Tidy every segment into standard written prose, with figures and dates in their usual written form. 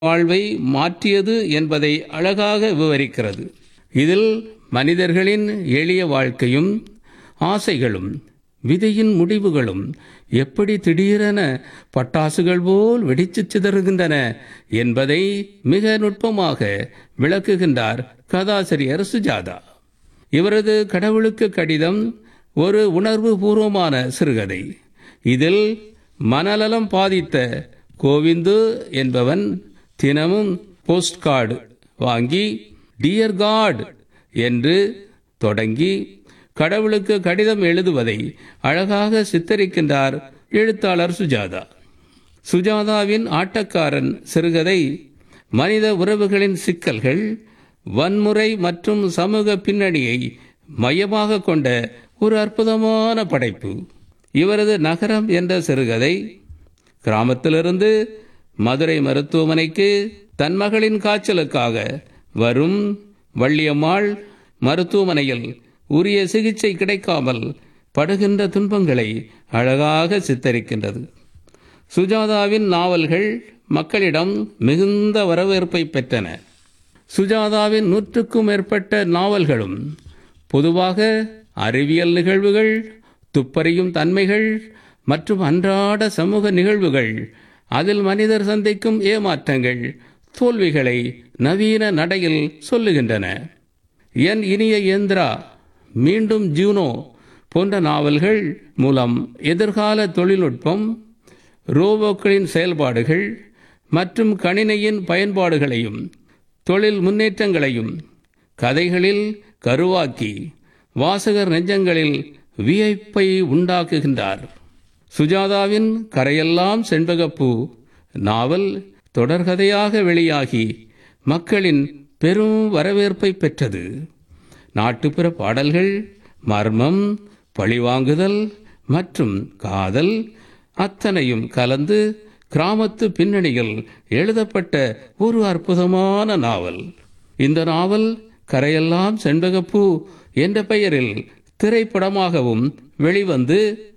வாழ்வை மாற்றியது என்பதை அழகாக விவரிக்கிறது. இதில் மனிதர்களின் எளிய வாழ்க்கையும் ஆசைகளும் விதியின் முடிவுகளும் எப்படி திடீரென பட்டாசுகள் போல் வெடித்து சிதறுகின்றன என்பதை மிக நுட்பமாக விளக்குகின்றார் கதாசிரியர் சுஜாதா. இவரது கடவுளுக்கு கடிதம் ஒரு உணர்வு பூர்வமான சிறுகதை. இதில் மனநலம் பாதித்த கோவிந்து என்பவன் தினமும் போஸ்ட் கார்டு வாங்கி டியர் காட் என்று தொடங்கி கடவுளுக்கு கடிதம் எழுதுவதை அழகாக சித்தரிக்கின்றார் எழுத்தாளர் சுஜாதா. சுஜாதாவின் ஆட்டக்காரன் சிறுகதை மனித உறவுகளின் சிக்கல்கள், வன்முறை மற்றும் சமூக பின்னணியை மையமாக கொண்ட ஒரு அற்புதமான படைப்பு. இவரது நகரம் என்ற சிறுகதை கிராமத்திலிருந்து மதுரை மருத்துவமனைக்கு தன் மகளின் காய்ச்சலுக்காக வரும் வள்ளியம்மாள் மருத்துவமனையில் உரிய சிகிச்சை கிடைக்காமல் படுகின்ற துன்பங்களை அழகாக சித்தரிக்கின்றது. சுஜாதாவின் நாவல்கள் மக்களிடம் மிகுந்த வரவேற்பை பெற்றன. சுஜாதாவின் 100க்கும் மேற்பட்ட நாவல்களும் பொதுவாக அறிவியல் நிகழ்வுகள், துப்பறியும் தன்மைகள் மற்றும் அன்றாட சமூக நிகழ்வுகள், அதில் மனிதர் சந்திக்கும் ஏமாற்றங்கள், தோல்விகளை நவீன நடையில் சொல்லுகின்றன. என் இனிய இயந்திரா, மீண்டும் ஜூனோ போன்ற நாவல்கள் மூலம் எதிர்கால தொழில்நுட்பம், ரோபோக்களின் செயல்பாடுகள் மற்றும் கணினியின் பயன்பாடுகளையும் தொழில் முன்னேற்றங்களையும் கதைகளில் கருவாக்கி வாசகர் நெஞ்சங்களில் வியப்பை உண்டாக்குகின்றார். சுஜாதாவின் கரையெல்லாம் செண்பகப்பூ நாவல் தொடர்கதையாக வெளியாகி மக்களின் பெரும் வரவேற்பை பெற்றது. நாட்டுப்புற பாடல்கள், மர்மம், பழிவாங்குதல் மற்றும் காதல் அத்தனையும் கலந்து கிராமத்து பின்னணியில் எழுதப்பட்ட ஒரு அற்புதமான நாவல். இந்த நாவல் கரையெல்லாம் செண்பகப்பூ என்ற பெயரில் திரைப்படமாகவும் வெளிவந்து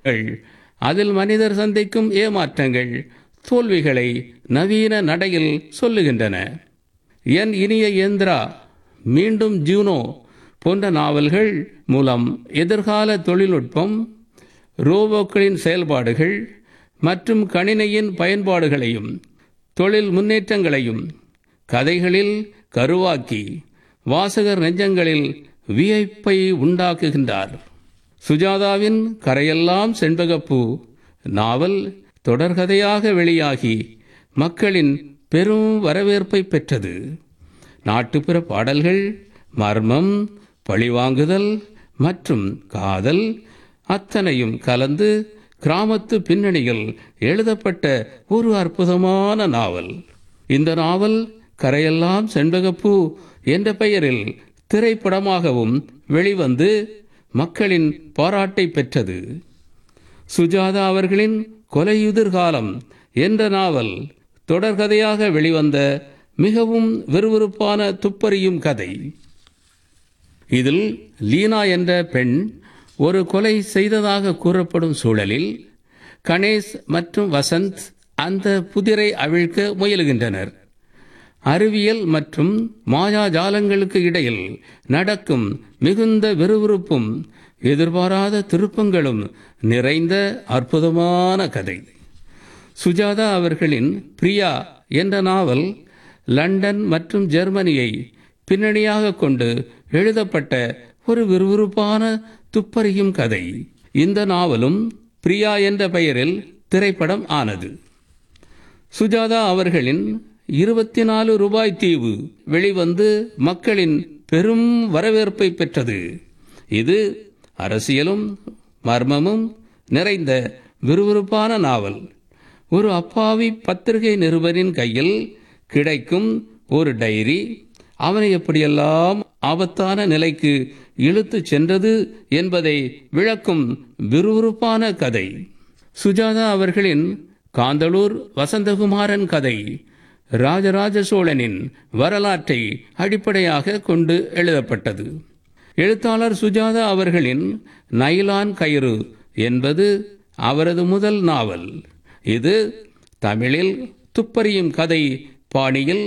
அதில் மனிதர் சந்திக்கும் ஏமாற்றங்கள், தோல்விகளை நவீன நடையில் சொல்லுகின்றன. என் இனிய இயந்திரா, மீண்டும் ஜூனோ போன்ற நாவல்கள் மூலம் எதிர்கால தொழில்நுட்பம், ரோபோக்களின் செயல்பாடுகள் மற்றும் கணினியின் பயன்பாடுகளையும் தொழில் முன்னேற்றங்களையும் கதைகளில் கருவாக்கி வாசகர் நெஞ்சங்களில் வியப்பை உண்டாக்குகின்றார். சுஜாதாவின் கரையெல்லாம் செண்பகப்பூ நாவல் தொடர்கதையாக வெளியாகி மக்களின் பெரும் வரவேற்பை பெற்றது. நாட்டுப்புற பாடல்கள், மர்மம், பழிவாங்குதல் மற்றும் காதல் அத்தனையும் கலந்து கிராமத்து பின்னணியில் எழுதப்பட்ட ஒரு அற்புதமான நாவல். இந்த நாவல் கரையெல்லாம் செண்பகப்பூ என்ற பெயரில் திரைப்படமாகவும் வெளிவந்து மக்களின் பாராட்டை பெற்றது. சுஜாதா அவர்களின் கொலையுதிர்காலம் என்ற நாவல் தொடர்கதையாக வெளிவந்த மிகவும் விறுவிறுப்பான துப்பறியும் கதை. இதில் லீனா என்ற பெண் ஒரு கொலை செய்ததாக கூறப்படும் சூழலில் கணேஷ் மற்றும் வசந்த் அந்த புதிரை அவிழ்க்க முயலுகின்றனர். அறிவியல் மற்றும் மாயாஜாலங்களுக்கு இடையில் நடக்கும் மிகுந்த விறுவிறுப்பும் எதிர்பாராத திருப்பங்களும் நிறைந்த அற்புதமான கதை. சுஜாதா அவர்களின் பிரியா என்ற நாவல் லண்டன் மற்றும் ஜெர்மனியை பின்னணியாக கொண்டு எழுதப்பட்ட ஒரு விறுவிறுப்பான துப்பறியும் கதை. இந்த நாவலும் பிரியா என்ற பெயரில் திரைப்படம் ஆனது. சுஜாதா அவர்களின் 24 ரூபாய் தீவு வெளிவந்து மக்களின் பெரும் வரவேற்பை பெற்றது. இது அரசியலும் மர்மமும் நிறைந்த விறுவிறுப்பான நாவல். ஒரு அப்பாவி பத்திரிகை நிருபரின் கையில் கிடைக்கும் ஒரு டைரி அவனை எப்படியெல்லாம் ஆபத்தான நிலைக்கு இழுத்து சென்றது என்பதை விளக்கும் விறுவிறுப்பான கதை. சுஜாதா அவர்களின் காந்தளூர் வசந்தகுமாரன் கதை ராஜராஜ சோழனின் வரலாற்றை அடிப்படையாக கொண்டு எழுதப்பட்டது. எழுத்தாளர் சுஜாதா அவர்களின் நைலான் கயிறு என்பது அவரது முதல் நாவல். இது தமிழில் துப்பறியும் கதை பாணியில்